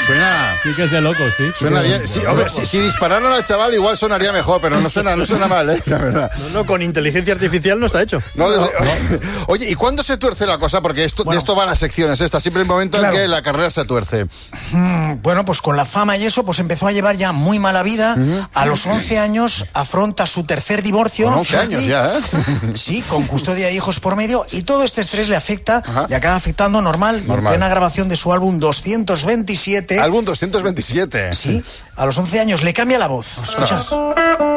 Suena... Sí que es de locos, sí. Suena bien. Sí, hombre, si dispararan al chaval igual sonaría mejor, pero no suena mal, la verdad. No, con inteligencia artificial no está hecho. No. Oye, ¿y cuándo se tuerce la cosa? Porque de esto van las secciones estas. Siempre el momento en que la carrera se tuerce. Bueno, pues con la fama y eso, pues empezó a llevar ya muy mala vida. A los 11 años afronta su tercer divorcio. Con 11 años ya, ¿eh? Sí, con custodia de hijos por medio. Y todo este estrés le afecta, le acaba afectando normal. Y en plena grabación de su álbum 227... Álbum 227. Sí, a los 11 años le cambia la voz. Escucha.